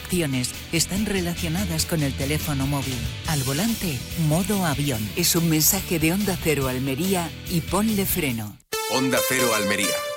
distracciones están relacionadas con el teléfono móvil. Al volante, modo avión. Es un mensaje de Onda Cero Almería y ponle freno. Onda Cero Almería.